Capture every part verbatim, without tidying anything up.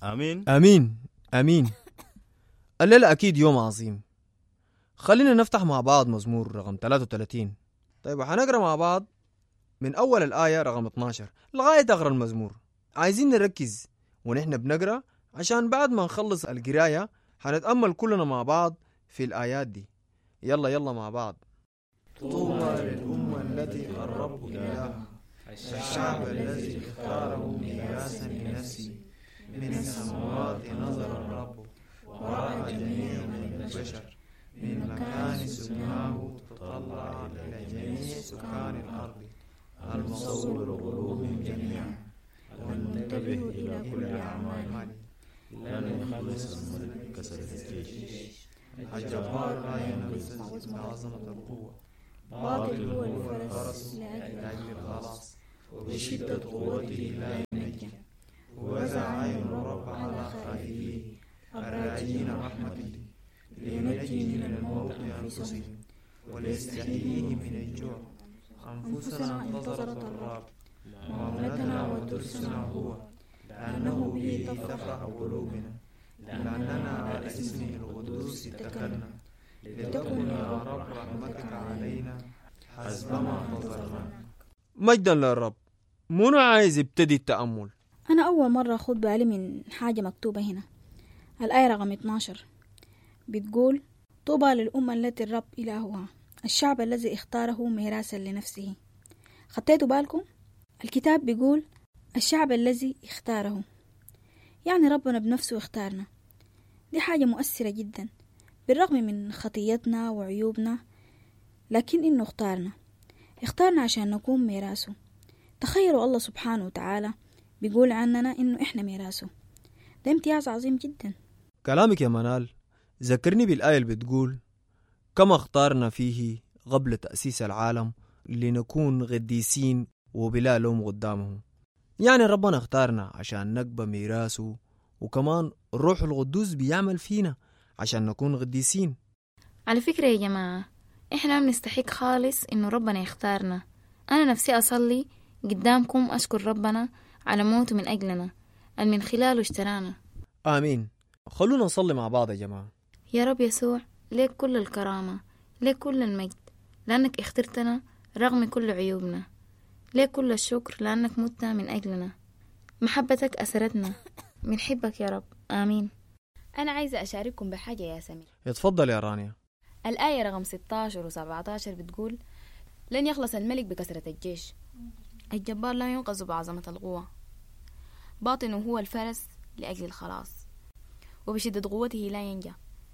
آمين آمين آمين. الليلة أكيد يوم عظيم. خلينا نفتح مع بعض مزمور رقم ثلاثة وثلاثين. طيب وحنقرأ مع بعض من أول الآية رقم اثناشر لغاية آخر المزمور. عايزين نركز ونحن بنقرأ عشان بعد ما نخلص القراية حنتأمل كلنا مع بعض في الآيات دي. يلا يلا مع بعض. طوبى للأمة التي الرب إلهها، الشعب الذي اختاره ميراثا لنفسه. من السماوات نظر الرب ورأى جميع من البشر، من مكان سكناه تطلع إلى جميع سكان الأرض، المصور قلوبهم جميعا والمنتبه إلى كل أعمالهم. لن يخلص الملك كسرة الجيش، الجبار لا ينفذ بعظمة القوة. باطل هو الفرس لأجل الخلاص، وبشدة قوته لا ينجي. ووزع عين الرب على خائفيه الراجين رحمته، لينجي من الموت أنفسهم وليستحييه من الجوع. أنفسنا انتظرت الرب، مؤونتنا وترسنا هو، لأنه به تفرح قلوبنا، لأننا على اسمه القدوس اتكلنا. لتكن يا رب رحمتك علينا حسبما انتظرنا. مجدا للرب. منو عايز يبتدي التأمل؟ أنا أول مرة أخذ بالي من حاجة مكتوبة هنا. الآية رقم اثناشر بتقول طوبى للأمة التي الرب إلهها، الشعب الذي اختاره ميراثا لنفسه. خطيتوا بالكم؟ الكتاب بيقول الشعب الذي اختاره، يعني ربنا بنفسه اختارنا. دي حاجة مؤثرة جدا بالرغم من خطيتنا وعيوبنا، لكن إنه اختارنا اختارنا عشان نكون ميراثه. تخيلوا الله سبحانه وتعالى بيقول عننا إنه إحنا ميراثه. ده امتياز عظيم جدا. كلامك يا منال ذكرني بالآية اللي بتقول كما اختارنا فيه قبل تأسيس العالم لنكون قديسين وبلا لوم قدامه. يعني ربنا اختارنا عشان نقبى ميراثه، وكمان الروح القدوس بيعمل فينا عشان نكون قديسين. على فكرة يا جماعة، إحنا بنستحق خالص إنه ربنا يختارنا. أنا نفسي أصلي قدامكم أشكر ربنا على موته من أجلنا، أن من خلاله اشترانا. آمين. خلونا نصلي مع بعض يا جماعة. يا رب يسوع، ليك كل الكرامة، ليك كل المجد، لأنك اخترتنا رغم كل عيوبنا. ليك كل الشكر لأنك مت من أجلنا. محبتك أسرتنا. بنحبك يا رب. آمين. أنا عايزة أشارككم بحاجة يا سمير. اتفضل يا رانيا. الآية رقم ستة عشر و سبعة عشر بتقول لن يخلص الملك بكثرة الجيش، الجبار لا ينقذ بعظمة القوة. باطنه هو الفرس لأجل الخلاص، وبشدة قوته لا ينجى.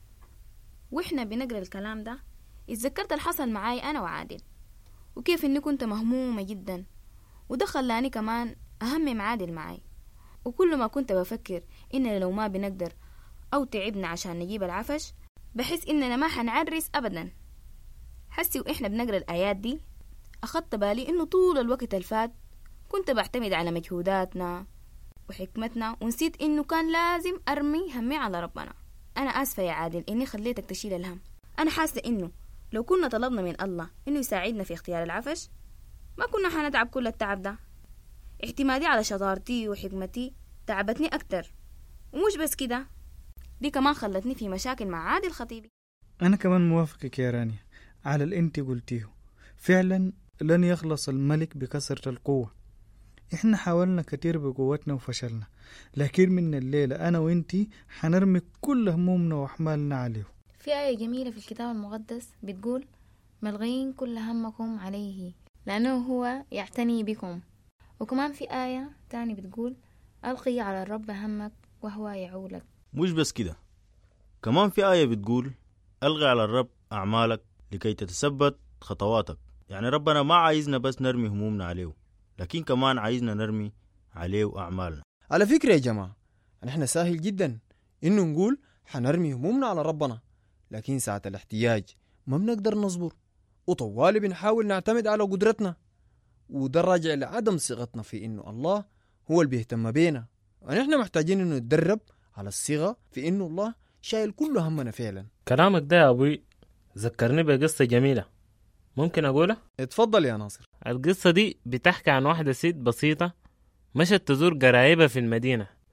وإحنا بنقرأ الكلام ده اتذكرت الحصل معاي أنا وعادل، وكيف إني كنت مهمومة جدا، وده خلاني كمان أهمم عادل معاي. وكل ما كنت بفكر إننا لو ما بنقدر أو تعبنا عشان نجيب العفش، بحس إننا ما حنعرس أبدا. حسي وإحنا بنقرأ الآيات دي أخذت بالي إنه طول الوقت الفات كنت بعتمد على مجهوداتنا وحكمتنا، ونسيت إنه كان لازم أرمي همي على ربنا. أنا آسفة يا عادل إني خليتك تشيل الهم. أنا حاسة إنه لو كنا طلبنا من الله إنه يساعدنا في اختيار العفش ما كنا حنتعب كل التعب ده. اعتمادي على شطارتي وحكمتي تعبتني أكتر، ومش بس كده، دي كمان خلتني في مشاكل مع عادل خطيبي. أنا كمان موافقك يا رانيا على اللي أنت قلتيه. فعلا لن يخلص الملك بكثرة القوة. إحنا حاولنا كتير بقوتنا وفشلنا، لكن من الليلة أنا وإنتي حنرمي كل همومنا وأحمالنا عليه. في آية جميلة في الكتاب المقدس بتقول ملغين كل همكم عليه لأنه هو يعتني بكم. وكمان في آية تاني بتقول ألقي على الرب همك وهو يعولك. مش بس كده، كمان في آية بتقول ألغي على الرب أعمالك لكي تتثبت خطواتك. يعني ربنا ما عايزنا بس نرمي همومنا عليه، لكن كمان عايزنا نرمي عليه أعمالنا. على فكرة يا جماعة، نحن سهل جدا إنه نقول حنرمي همومنا على ربنا، لكن ساعة الاحتياج ما بنقدر نصبر، وطوالي بنحاول نعتمد على قدرتنا، وده راجع لعدم ثقتنا في إنه الله هو اللي بيهتم بينا. ونحن محتاجين إنه نتدرب على الثقة في إنه الله شايل كل همنا فعلا. كلامك ده يا أبوي ذكرني بقصة جميلة، ممكن أقولها؟ اتفضل يا ناصر. القصة دي بتحكي عن واحدة ست بسيطة مشت تزور قرايبها في المدينة.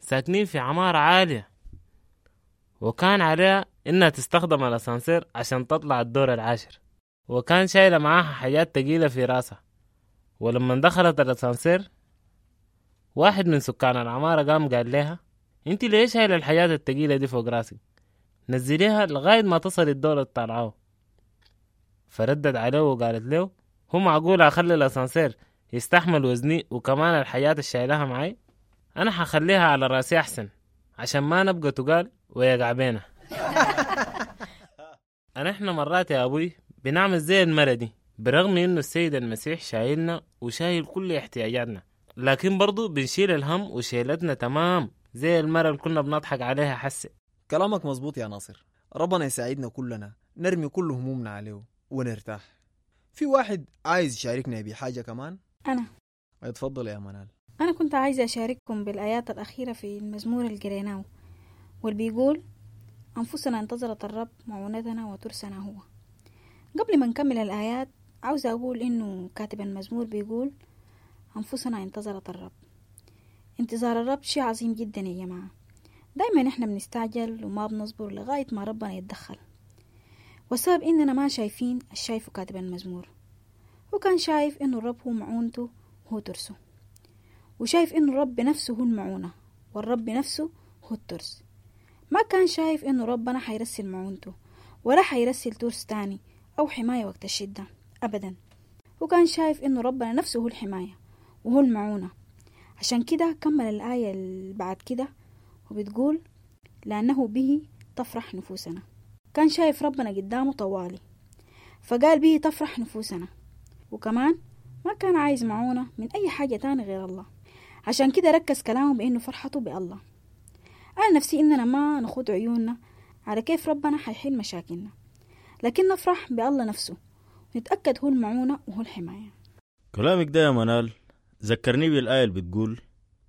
ساكنين في عمارة عالية، وكان عليها إنها تستخدم الأسانسير عشان تطلع الدور العاشر، وكان شايلة معاها حاجات تقيلة في راسها. ولما دخلت الأسانسير واحد من سكان العمارة قام قال لها: انت ليش شايلة الحاجات التقيلة دي فوق راسك؟ نزليها لغاية ما تصل الدور الطالعه. فردت عليه وقالت له: هو معقول أخلي الأسانسير يستحمل وزني وكمان الحاجات الشايلها معي؟ أنا حخليها على راسي أحسن عشان ما نبقى تقال ويقع بينا. أنا إحنا مرات يا أبوي بنعمل زي المرة دي، برغم إنه السيد المسيح شايلنا وشايل كل احتياجاتنا، لكن برضو بنشيل الهم وشيلتنا تمام زي المرة اللي كنا بنضحك عليها حسي. كلامك مظبوط يا ناصر. ربنا يساعدنا كلنا نرمي كل همومنا عليه ونرتاح. في واحد عايز يشاركنا بحاجة كمان؟ أنا اتفضل يا منال. أنا كنت عايزة أشارككم بالآيات الأخيرة في المزمور القريناو، واللي بيقول: أنفسنا انتظرت الرب معونتنا وترسنا هو. قبل ما نكمل الآيات عاوزة أقول إنه كاتب المزمور بيقول أنفسنا انتظرت الرب. انتظار الرب شيء عظيم جدا يا جماعة. دايما إحنا بنستعجل وما بنصبر لغاية ما ربنا يتدخل، والسبب إننا ما شايفين الشايف كاتب المزمور. وكان شايف إنه الرب هو معونته وهو ترسه، وشايف إنه الرب نفسه هو المعونة والرب نفسه هو الترس. ما كان شايف إنه ربنا حيرسل معونته ولا حيرسل ترس تاني أو حماية وقت الشدة أبدا. وكان شايف إنه ربنا نفسه هو الحماية وهو المعونة. عشان كده كمل الآية اللي بعد كده وبتقول: لأنه به تفرح نفوسنا. كان شايف ربنا قدامه طوالي، فقال به تفرح نفوسنا. وكمان ما كان عايز معونة من أي حاجة تاني غير الله. عشان كده ركز كلامه بأنه فرحته بالله. أنا نفسي إننا ما نخوض عيوننا على كيف ربنا حيحل مشاكلنا، لكن نفرح بالله نفسه ونتأكد هو المعونة وهو الحماية. كلامك ده يا منال ذكرني بالآية اللي بتقول: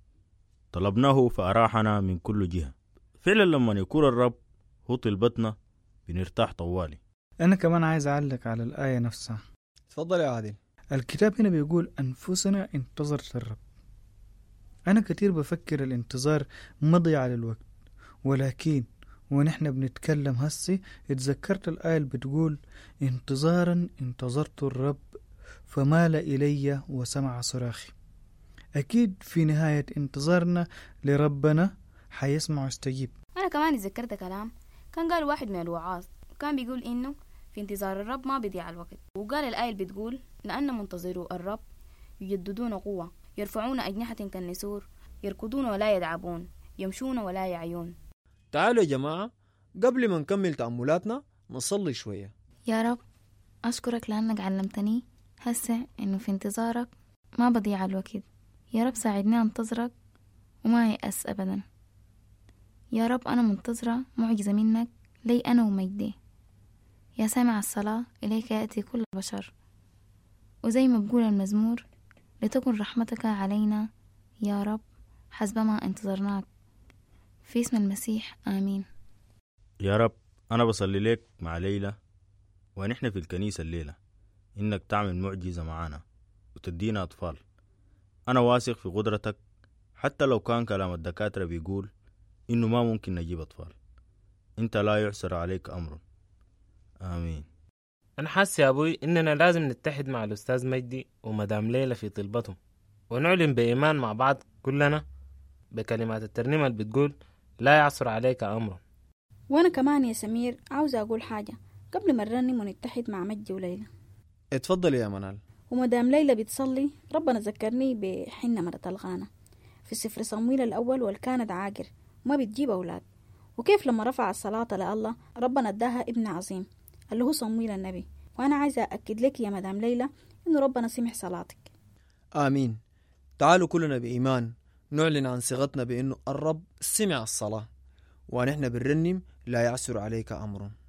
طلبناه فأراحنا من كل جهة. فعلا لما يكون الرب هو طلبتنا بنرتاح طوالي. أنا كمان عايز أعلق على الآية نفسها. اتفضل يا عادل. الكتاب هنا بيقول أنفسنا انتظرت الرب. أنا كتير بفكر الانتظار مضيعة للوقت، ولكن ونحن بنتكلم هسي اتذكرت الآية اللي بتقول: انتظارا انتظرت الرب فمال إلي وسمع صراخي. أكيد في نهاية انتظارنا لربنا حيسمع ويستجيب. أنا كمان اتذكرت كلام كان قال واحد من الوعاظ، وكان بيقول إنه في انتظار الرب ما بيضيع الوقت. وقال الآية اللي بتقول: لأن منتظروا الرب يجددون قوة، يرفعون أجنحة كالنسور، يركضون ولا يدعبون، يمشون ولا يعيون. تعالوا يا جماعة قبل ما نكمل تأملاتنا نصلي شوية. يا رب أشكرك لأنك علمتني هسه إنه في انتظارك ما بضيع الوقت. يا رب ساعدني أنتظرك وما يأس أبدا. يا رب أنا منتظرة معجزة منك لي أنا ومجدي. يا سامع الصلاة إليك يأتي كل البشر، وزي ما بقول المزمور: لتكن رحمتك علينا يا رب حسب ما انتظرناك. في اسم المسيح آمين. يا رب أنا بصلي لك مع ليلى ونحن في الكنيسة الليلة إنك تعمل معجزة معانا وتدينا أطفال. أنا واثق في قدرتك حتى لو كان كلام الدكاترة بيقول إنه ما ممكن نجيب أطفال. أنت لا يعسر عليك أمر. آمين. أنا حاسس يا أبوي إننا لازم نتحد مع الأستاذ مجدي ومدام ليلى في طلبتهم، ونعلن بإيمان مع بعض كلنا بكلمات الترنيمة اللي بتقول: لا يعصر عليك أمر. وأنا كمان يا سمير عاوزة أقول حاجة قبل ما نرنم ونتحد مع مجدي وليلى. اتفضل يا منال. ومدام ليلى بتصلي ربنا ذكرني بحنة مرة الغانة في سفر صمويل الأول، والكانت عاقر وما بتجيب أولاد، وكيف لما رفع الصلاة لله ربنا اداها ابن عظيم اللي هو صمويل النبي. وأنا عايزة أكد لك يا مدام ليلى إنه ربنا سمح صلاتك. آمين. تعالوا كلنا بإيمان نعلن عن صيغتنا بأنه الرب سمع الصلاة، ونحن بالرنم لا يعسر عليك أمر.